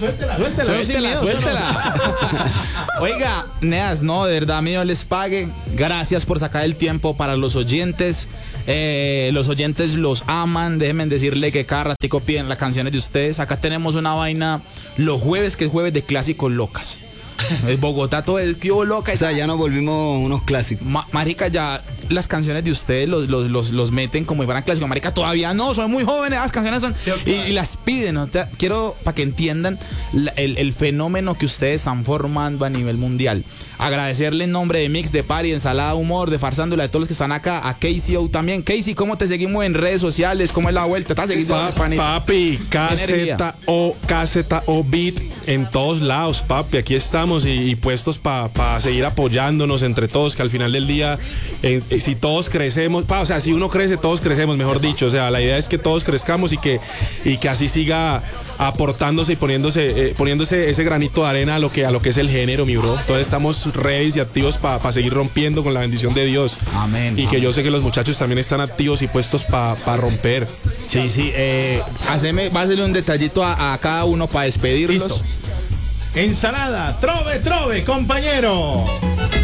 Suéltela. Oiga, Neas, no, de verdad, mío les pague. Gracias por sacar el tiempo para los oyentes. Los oyentes los aman. Déjenme decirle que cada ratico piden las canciones de ustedes. Acá tenemos una vaina los jueves, que es jueves de clásicos locas. Bogotá todo es que hubo loca. O sea, ya nos volvimos unos clásicos. Marica, ya las canciones de ustedes los meten como si fueran clásicos. Marica, todavía no, son muy jóvenes, las canciones son... Y las piden, ¿no? Quiero, para que entiendan el fenómeno que ustedes están formando a nivel mundial. Agradecerle en nombre de Mix, de Party, de Ensalada Humor, de Farsándola, de todos los que están acá, a Casey O también. Casey, ¿cómo te seguimos en redes sociales? ¿Cómo es la vuelta? ¿Estás seguido en España? Papi, KZO Beat en todos lados, papi. Aquí estamos y puestos para seguir apoyándonos entre todos, que al final del día, si todos crecemos, o sea, si uno crece, todos crecemos, mejor dicho. O sea, la idea es que todos crezcamos y que así siga aportándose y poniéndose ese granito de arena a lo que es el género, mi bro. Entonces estamos ready y activos para seguir rompiendo con la bendición de Dios. Amén. Y que yo sé que los muchachos también están activos y puestos para romper. Sí. Va a hacerle un detallito a cada uno para despedirlos. Listo. Ensalada, trove, compañero.